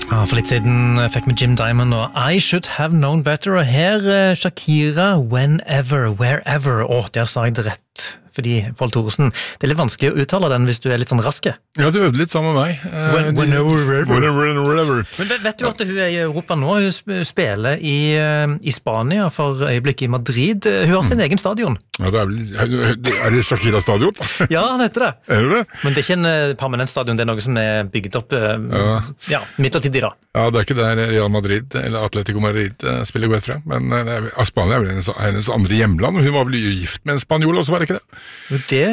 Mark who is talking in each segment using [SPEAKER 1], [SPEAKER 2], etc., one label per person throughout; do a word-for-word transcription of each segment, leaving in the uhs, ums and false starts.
[SPEAKER 1] Ja, for litt siden fikk vi Jim Diamond og I Should Have Known Better, og her Shakira, Whenever, Wherever. Åh, der sa jeg det rett, fordi Pål Thoresen, det er litt vanskelig å uttale den hvis du er litt sånn raske.
[SPEAKER 2] Ja, du øvde litt sammen med meg.
[SPEAKER 1] When, whenever,
[SPEAKER 2] whenever, whenever.
[SPEAKER 1] Men vet, vet du at hun er i Europa nå? Hun spiller i, i Spania for øyeblikk i Madrid. Hun har sin mm. egen stadion.
[SPEAKER 2] Ja, det er, vel, er det Shakira stadion?
[SPEAKER 1] Ja, det heter det.
[SPEAKER 2] Er det det?
[SPEAKER 1] Men det er ikke en permanent stadion, det er noe som er bygget opp ja. Ja, midlertidig da.
[SPEAKER 2] Ja, det er ikke der Real Madrid eller Atletico Madrid spiller godt fra, men Spania er vel hennes, hennes andre hjemland, og hun var vel gift med en spanjol også, var det ikke det?
[SPEAKER 1] Det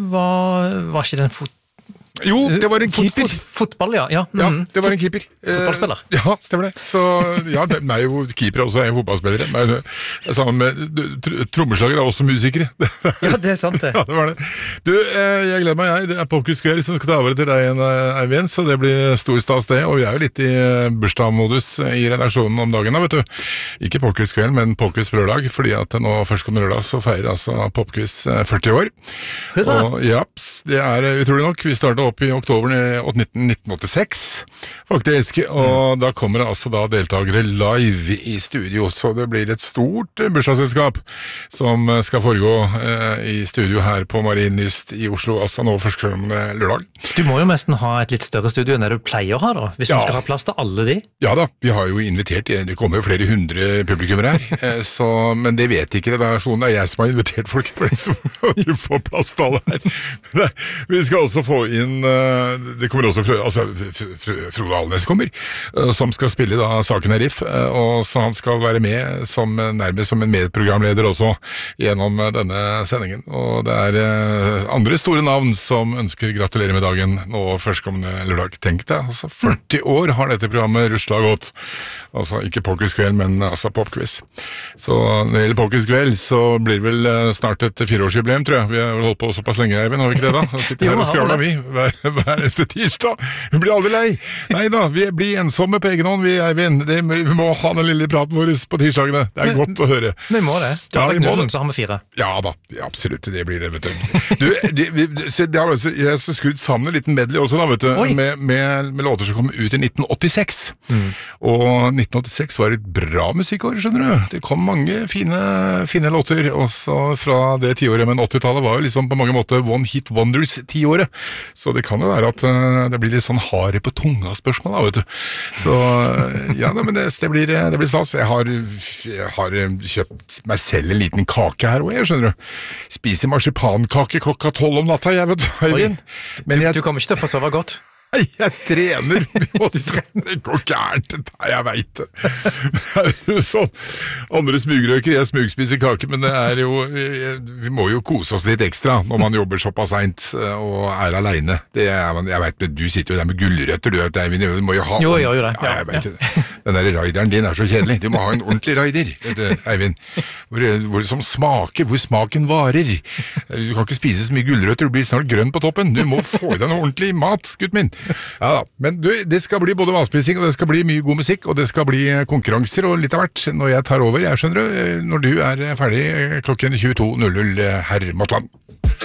[SPEAKER 1] var, var ikke den fot...
[SPEAKER 2] Jo, det var en keeper.
[SPEAKER 1] Fot, fot, fotball, ja. Ja, mm.
[SPEAKER 2] ja, det var en keeper.
[SPEAKER 1] Fotballspiller.
[SPEAKER 2] Eh, ja, stemmer det. Så, ja, det er jo keeper også, er jo fotballspillere. Men sammen med tr trommeslager er også musikere.
[SPEAKER 1] Ja, det er sant det.
[SPEAKER 2] Ja, det var det. Du, eh, jeg gleder meg, jeg. Det er Poker Square som skal ta over til deg igjen, Eivind, så det blir stor stas det. Og vi er jo litt i bursdagsmodus i redaksjonen om dagen, da, vet du. Ikke Poker Square, men Poker lørdag, fordi at nå først kommer lørdag, så feirer altså Popquiz førti år.
[SPEAKER 1] Hurra!
[SPEAKER 2] Og ja, det er utrolig nok. Vi starter opp i oktober nitten åttiseks, faktisk, og mm. da kommer det altså da deltakere live i studio, så det blir et stort bursdagsselskap som skal foregå eh, i studio her på Marienlyst i Oslo, altså nå først lørdag.
[SPEAKER 1] Du må jo nesten ha et litt større studio enn det du pleier å ha da, hvis ja. Du skal ha plass til alle de?
[SPEAKER 2] Ja da, vi har jo invitert, det kommer jo flere hundre publikummer her, eh, så, men det vet ikke redaksjonen, det er jeg som har invitert folk, så vi får plass til alle her. Vi skal også få inn det kommer også altså, Frode Alnes kommer, som skal spille da Saken er Riff, og så han skal være med som, nærmest som en medprogramleder også gjennom denne sendingen, og det er andre store navn som ønsker gratulerer med dagen nå førstkommende lørdag. Tenk deg, altså førti år har dette programmet rusla godt, altså ikke Pokerskveld, men altså Popquiz. Så når det gjelder Pokerskveld, så blir det vel snart et fireårsjubileum, tror jeg. Vi har vel holdt på såpass lenge, Eivind, har vi ikke det da? Da sitter her og skravler vi hver, hver neste tirsdag. Vi blir aldri lei. Nei da, vi blir ensomme på egen hånd, vi Eivind. Det, vi må ha den lille praten vår på tirsdagene. Det er men, godt å høre.
[SPEAKER 1] Vi må det. Ja, vi må det. Så har vi fire.
[SPEAKER 2] Ja da, ja, absolutt. Det blir det, vet du. Du, det, vi, det har altså, jeg har skutt sammen en liten medley også da, vet du, med, med, med låter som kom ut i nitten åttiseks. Mm. Og nitten åttiseks var et bra musikkår, skjønner du. Det kom mange fine, fine låter, også fra det tiåret, men åttitallet var jo liksom på mange måter One Hit Wonders tiåret. Så det kan jo være at uh, det blir litt sånn hare på tunga spørsmål da, vet du. Så uh, ja, men det, det blir, det blir stas. Jeg har, jeg har kjøpt meg selv en liten kake her også, jeg skjønner du. Spiser marsipankake klokka tolv om natta, jeg vet du, Eivind.
[SPEAKER 1] Men jeg, du, du kommer ikke til å få sove godt.
[SPEAKER 2] Nei, jeg trener, det går gærent, det jeg vet det. Det er jo sånn, andre smugrøker, jeg smugspiser kake, men det er jo, vi må jo kose oss litt ekstra når man jobber såpass sent og er alene. Det er, jeg vet, men du sitter jo der med gullrøtter, du vet, Eivind, du må jo ha...
[SPEAKER 1] Jo, jo, jo, det.
[SPEAKER 2] Ja, jeg vet jo det. Den der raideren din er så kjedelig, du må ha en ordentlig raider, vet du, Eivind, hvor, hvor som smaker, hvor smaken varer. Du kan ikke spise så mye gullrøtter, du blir snart grønn på toppen, du må få i deg noe ordentlig mat, gutt min. Ja da, men du, det skal bli både vanspising, og det skal bli mye god musikk, og det skal bli konkurranser og litt av hvert når jeg tar over, jeg skjønner du, når du er ferdig klokken tjueto null null, herr Måtland.